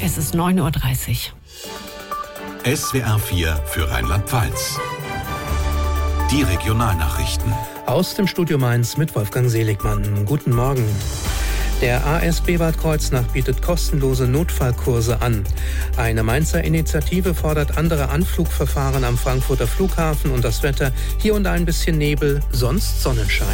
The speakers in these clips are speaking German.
Es ist 9:30 Uhr. SWR 4 für Rheinland-Pfalz. Die Regionalnachrichten. Aus dem Studio Mainz mit Wolfgang Seligmann. Guten Morgen. Der ASB Bad Kreuznach bietet kostenlose Notfallkurse an. Eine Mainzer Initiative fordert andere Anflugverfahren am Frankfurter Flughafen und das Wetter. Hier und da ein bisschen Nebel, sonst Sonnenschein.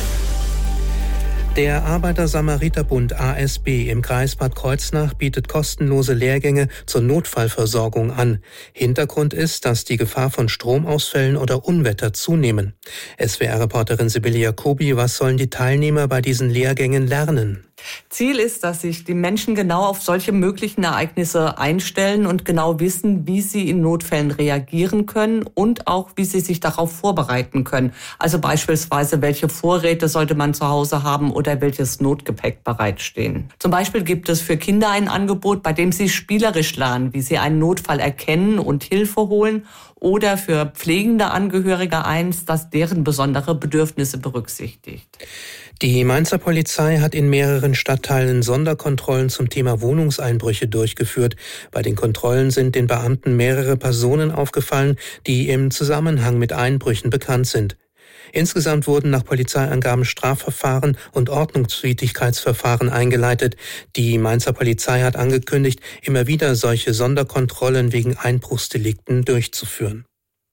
Der Arbeiter-Samariter-Bund ASB im Kreis Bad Kreuznach bietet kostenlose Lehrgänge zur Notfallversorgung an. Hintergrund ist, dass die Gefahr von Stromausfällen oder Unwetter zunehmen. SWR-Reporterin Sibylle Jacobi, was sollen die Teilnehmer bei diesen Lehrgängen lernen? Ziel ist, dass sich die Menschen genau auf solche möglichen Ereignisse einstellen und genau wissen, wie sie in Notfällen reagieren können und auch, wie sie sich darauf vorbereiten können. Also beispielsweise, welche Vorräte sollte man zu Hause haben oder welches Notgepäck bereitstehen. Zum Beispiel gibt es für Kinder ein Angebot, bei dem sie spielerisch lernen, wie sie einen Notfall erkennen und Hilfe holen, oder für pflegende Angehörige eins, das deren besondere Bedürfnisse berücksichtigt. Die Mainzer Polizei hat in mehreren Stadtteilen Sonderkontrollen zum Thema Wohnungseinbrüche durchgeführt. Bei den Kontrollen sind den Beamten mehrere Personen aufgefallen, die im Zusammenhang mit Einbrüchen bekannt sind. Insgesamt wurden nach Polizeiangaben Strafverfahren und Ordnungswidrigkeitsverfahren eingeleitet. Die Mainzer Polizei hat angekündigt, immer wieder solche Sonderkontrollen wegen Einbruchsdelikten durchzuführen.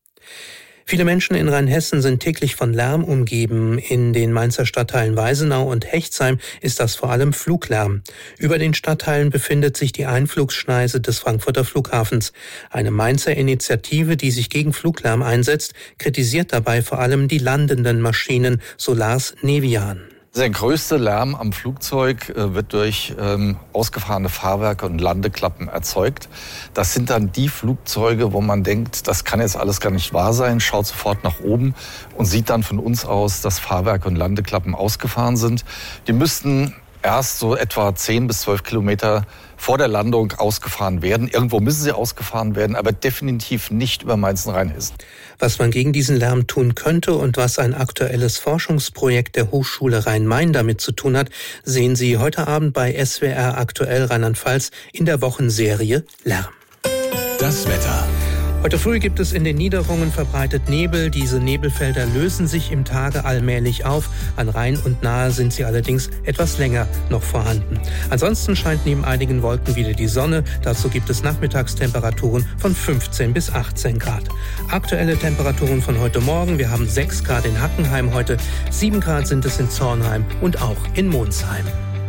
Viele Menschen in Rheinhessen sind täglich von Lärm umgeben. In den Mainzer Stadtteilen Weisenau und Hechtsheim ist das vor allem Fluglärm. Über den Stadtteilen befindet sich die Einflugschneise des Frankfurter Flughafens. Eine Mainzer Initiative, die sich gegen Fluglärm einsetzt, kritisiert dabei vor allem die landenden Maschinen, so Lars Nevian. Der größte Lärm am Flugzeug wird durch ausgefahrene Fahrwerke und Landeklappen erzeugt. Das sind dann die Flugzeuge, wo man denkt, das kann jetzt alles gar nicht wahr sein, schaut sofort nach oben und sieht dann von uns aus, dass Fahrwerke und Landeklappen ausgefahren sind. Die müssten erst so etwa 10 bis 12 Kilometer vor der Landung ausgefahren werden. Irgendwo müssen sie ausgefahren werden, aber definitiv nicht über Mainz und Rheinhessen. Was man gegen diesen Lärm tun könnte und was ein aktuelles Forschungsprojekt der Hochschule Rhein-Main damit zu tun hat, sehen Sie heute Abend bei SWR Aktuell Rheinland-Pfalz in der Wochenserie Lärm. Das Wetter. Heute früh gibt es in den Niederungen verbreitet Nebel. Diese Nebelfelder lösen sich im Tage allmählich auf. An Rhein und Nahe sind sie allerdings etwas länger noch vorhanden. Ansonsten scheint neben einigen Wolken wieder die Sonne. Dazu gibt es Nachmittagstemperaturen von 15 bis 18 Grad. Aktuelle Temperaturen von heute Morgen. Wir haben 6 Grad in Hackenheim heute, 7 Grad sind es in Zornheim und auch in Monsheim.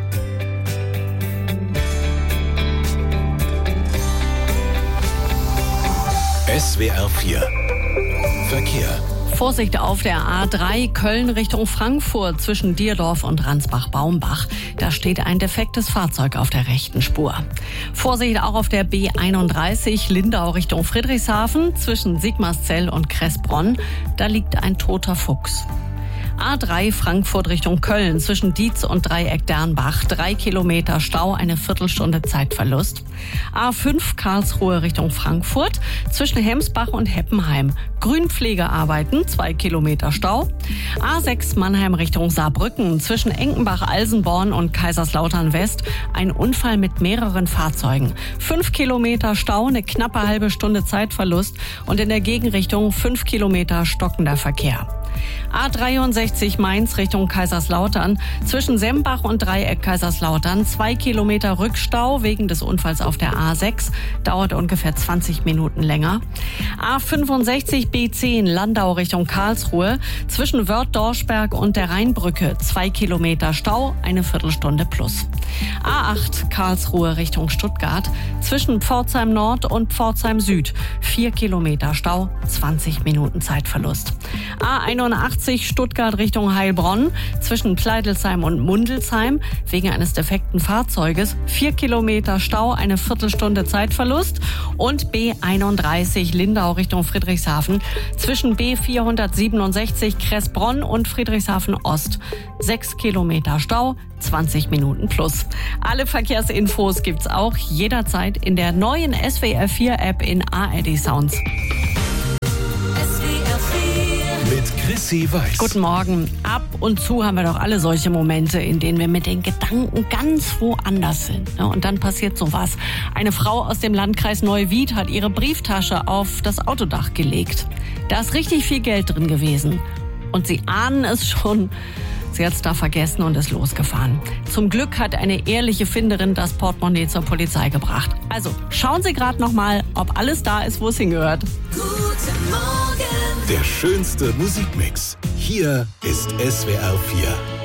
SWR 4 Verkehr. Vorsicht auf der A3 Köln Richtung Frankfurt zwischen Dierdorf und Ransbach-Baumbach. Da steht ein defektes Fahrzeug auf der rechten Spur. Vorsicht auch auf der B31 Lindau Richtung Friedrichshafen zwischen Sigmarszell und Kressbronn. Da liegt ein toter Fuchs. A3 Frankfurt Richtung Köln zwischen Dietz und Dreieck Dernbach. 3 Kilometer Stau, eine Viertelstunde Zeitverlust. A5 Karlsruhe Richtung Frankfurt zwischen Hemsbach und Heppenheim. Grünpflegearbeiten, 2 Kilometer Stau. A6 Mannheim Richtung Saarbrücken zwischen Enkenbach-Alsenborn und Kaiserslautern West. Ein Unfall mit mehreren Fahrzeugen. 5 Kilometer Stau, eine knappe halbe Stunde Zeitverlust und in der Gegenrichtung 5 Kilometer stockender Verkehr. A63 Mainz Richtung Kaiserslautern zwischen Sembach und Dreieck Kaiserslautern 2 Kilometer Rückstau wegen des Unfalls auf der A6, dauert ungefähr 20 Minuten länger. A65 B10 Landau Richtung Karlsruhe zwischen Wörth-Dorschberg und der Rheinbrücke 2 Kilometer Stau, eine Viertelstunde plus. A8 Karlsruhe Richtung Stuttgart zwischen Pforzheim Nord und Pforzheim Süd 4 Kilometer Stau, 20 Minuten Zeitverlust. A81 Stuttgart Richtung Heilbronn zwischen Pleidelsheim und Mundelsheim wegen eines defekten Fahrzeuges 4 Kilometer Stau, eine Viertelstunde Zeitverlust. Und B31 Lindau Richtung Friedrichshafen zwischen B467 Kressbronn und Friedrichshafen Ost 6 Kilometer Stau, 20 Minuten plus. Alle Verkehrsinfos gibt's auch jederzeit in der neuen SWR 4 App in ARD Sounds. Mit Chrissy Weiß. Guten Morgen. Ab und zu haben wir doch alle solche Momente, in denen wir mit den Gedanken ganz woanders sind. Und dann passiert sowas. Eine Frau aus dem Landkreis Neuwied hat ihre Brieftasche auf das Autodach gelegt. Da ist richtig viel Geld drin gewesen. Und Sie ahnen es schon. Sie hat es da vergessen und ist losgefahren. Zum Glück hat eine ehrliche Finderin das Portemonnaie zur Polizei gebracht. Also schauen Sie gerade noch mal, ob alles da ist, wo es hingehört. Der schönste Musikmix. Hier ist SWR 4.